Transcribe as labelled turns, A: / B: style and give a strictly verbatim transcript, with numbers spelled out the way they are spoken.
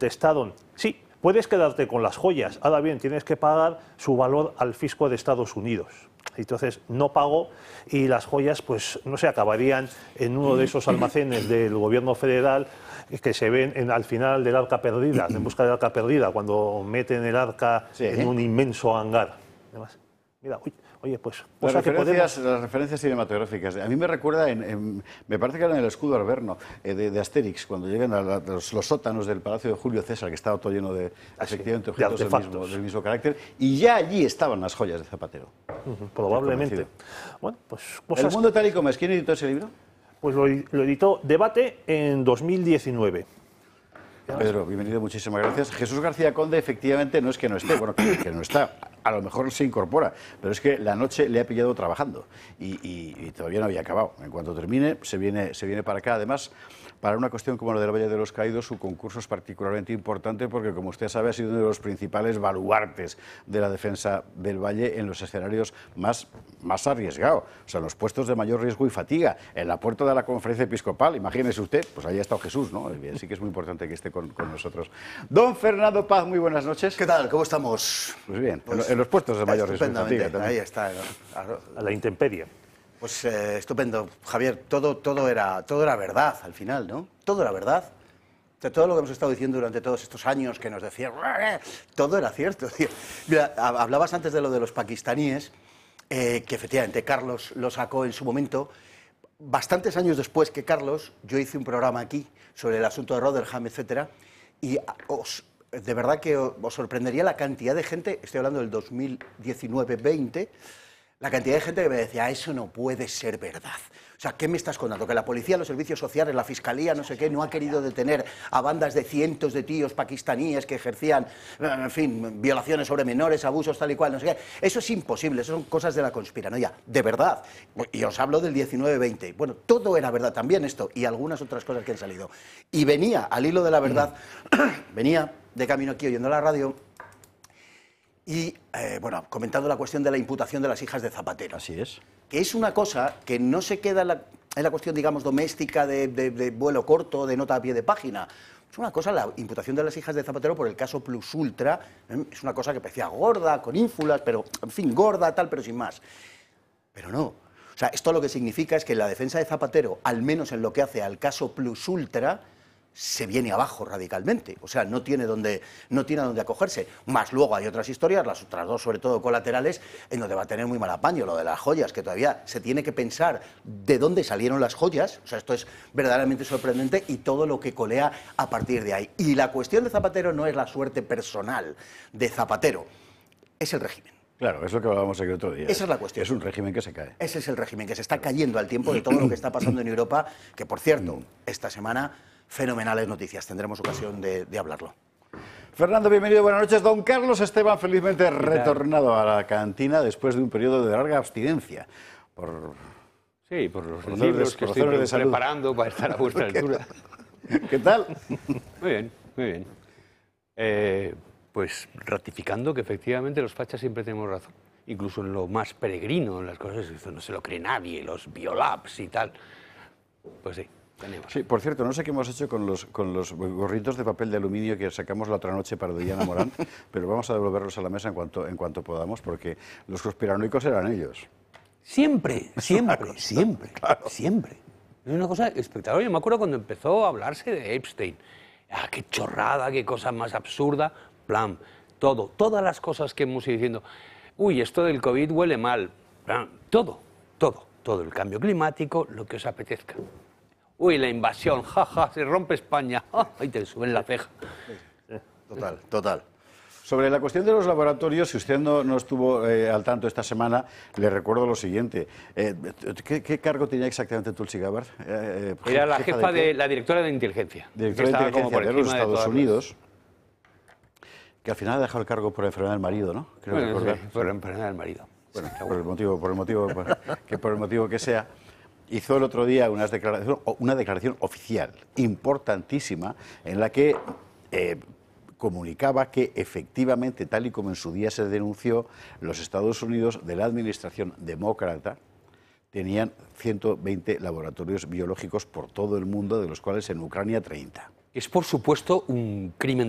A: contestaron, sí, puedes quedarte con las joyas, ahora bien, tienes que pagar su valor al fisco de Estados Unidos. Entonces no pagó y las joyas, pues no sé, acabarían en uno de esos almacenes del gobierno federal que se ven en, al final del Arca Perdida, en busca del Arca Perdida, cuando meten el arca sí, en un inmenso hangar. Además, mira, uy, oye, pues...
B: Las referencias, podemos... las referencias cinematográficas. A mí me recuerda, en, en, me parece que era en el escudo Arverno eh, de, de Asterix, cuando llegan a, la, a los, los sótanos del Palacio de Julio César, que estaba todo lleno de,
A: Así,
B: efectivamente, objetos
A: de
B: del, mismo, del mismo carácter, y ya allí estaban las joyas de Zapatero.
A: Uh-huh, probablemente. Bueno, pues cosas...
B: El mundo tal y como es. ¿Quién editó ese libro?
A: Pues lo, lo editó Debate en dos mil diecinueve.
B: Pedro, bienvenido, muchísimas gracias. Jesús García Conde, efectivamente, no es que no esté, bueno, que, que no está, a lo mejor se incorpora, pero es que la noche le ha pillado trabajando y, y, y todavía no había acabado. En cuanto termine, se viene, se viene para acá. Además, para una cuestión como la del Valle de los Caídos, su concurso es particularmente importante porque, como usted sabe, ha sido uno de los principales baluartes de la defensa del Valle en los escenarios más, más arriesgados, o sea, en los puestos de mayor riesgo y fatiga, en la puerta de la conferencia episcopal, imagínese usted, pues ahí ha estado Jesús, ¿no? Así que es muy importante que esté con, con nosotros. Don Fernando Paz, muy buenas noches.
C: ¿Qué tal? ¿Cómo estamos?
B: Pues bien, pues, en los puestos de mayor riesgo y fatiga también.
C: Ahí está.
A: A la intemperie.
C: Pues eh, estupendo, Javier, todo, todo, era, todo era verdad al final, ¿no? Todo era verdad. O sea, todo lo que hemos estado diciendo durante todos estos años que nos decían, todo era cierto, tío. Mira, hablabas antes de lo de los pakistaníes, eh, que efectivamente Carlos lo sacó en su momento. Bastantes años después que Carlos, yo hice un programa aquí sobre el asunto de Rotherham, etcétera, y os, de verdad que os sorprendería la cantidad de gente, estoy hablando del dos mil diecinueve veinte, la cantidad de gente que me decía, eso no puede ser verdad. O sea, ¿qué me estás contando? Que la policía, los servicios sociales, la fiscalía, no sé qué, no ha querido detener a bandas de cientos de tíos pakistaníes que ejercían, en fin, violaciones sobre menores, abusos, tal y cual, no sé qué. Eso es imposible, eso son cosas de la conspiranoia, de verdad. Y os hablo del diecinueve veinte. Bueno, todo era verdad, también esto, y algunas otras cosas que han salido. Y venía, al hilo de la verdad, mm. venía de camino aquí oyendo la radio, y, eh, bueno, comentando la cuestión de la imputación de las hijas de Zapatero.
B: Así es.
C: Que es una cosa que no se queda en la, en la cuestión, digamos, doméstica de, de, de vuelo corto, de nota a pie de página. Es una cosa, la imputación de las hijas de Zapatero por el caso Plus Ultra, ¿eh? Es una cosa que parecía gorda, con ínfulas, pero, en fin, gorda, tal, pero sin más. Pero no. O sea, esto lo que significa es que la defensa de Zapatero, al menos en lo que hace al caso Plus Ultra, se viene abajo radicalmente, o sea, no tiene donde, no tiene donde acogerse. Más luego hay otras historias, las otras dos sobre todo colaterales, en donde va a tener muy mal apaño, lo de las joyas, que todavía se tiene que pensar de dónde salieron las joyas, o sea, esto es verdaderamente sorprendente, y todo lo que colea a partir de ahí. Y la cuestión de Zapatero no es la suerte personal de Zapatero, es el régimen.
B: Claro, es lo que hablábamos aquí el otro día.
C: Esa es la cuestión.
B: Es un régimen que se cae.
C: Ese es el régimen que se está cayendo al tiempo de todo lo que está pasando en Europa, que, por cierto, esta semana, fenomenales noticias. Tendremos ocasión de, de hablarlo.
B: Fernando, bienvenido, buenas noches. Don Carlos Esteban, felizmente retornado a la cantina después de un periodo de larga abstinencia. Por...
D: Sí, por los
B: por
D: libros
B: de,
D: que
B: por
D: estoy
B: de
D: preparando para estar a vuestra altura.
B: ¿Qué tal?
D: Muy bien, muy bien. Eh, pues ratificando que efectivamente los fachas siempre tenemos razón. Incluso en lo más peregrino, en las cosas que no se lo cree nadie, los biolabs y tal. Pues sí. Tenemos.
B: Sí, por cierto, no sé qué hemos hecho con los, con los gorritos de papel de aluminio que sacamos la otra noche para Diana Morán, pero vamos a devolverlos a la mesa en cuanto, en cuanto podamos, porque los conspiranoicos eran ellos.
D: Siempre, siempre, siempre, claro. Siempre. Es una cosa espectacular. Yo me acuerdo cuando empezó a hablarse de Epstein. Ah, qué chorrada, qué cosa más absurda. Plan, todo, todas las cosas que hemos ido diciendo. Uy, esto del COVID huele mal. Plan, todo, todo, todo. El cambio climático, lo que os apetezca. Uy, la invasión, jaja, ja, se rompe España. Ahí te suben la ceja.
C: Total, total.
B: Sobre la cuestión de los laboratorios, si usted no, no estuvo eh, al tanto esta semana, le recuerdo lo siguiente. Eh, ¿qué, ¿Qué cargo tenía exactamente Tulsi Gabbard?
D: Eh, Era la jefa, jefa de, de la directora de inteligencia.
B: Directora de inteligencia de los Estados Unidos, que al final ha dejado el cargo por enfermedad del marido, ¿no? Creo
D: bueno,
B: recordar.
D: Sí, por enfermedad del marido.
B: Bueno, por el motivo, por el motivo, por, que por el motivo que sea. Hizo el otro día unas declaración, una declaración oficial importantísima en la que eh, comunicaba que efectivamente, tal y como en su día se denunció, los Estados Unidos de la administración demócrata tenían ciento veinte laboratorios biológicos por todo el mundo, de los cuales en Ucrania treinta.
D: Es, por supuesto, un crimen